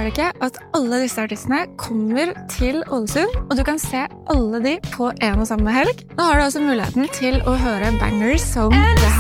det ikke at alle disse artistene kommer til Ålesund, og du kan se alle de på en og samme helg. Nå har du også muligheten til å høre bangers som det her.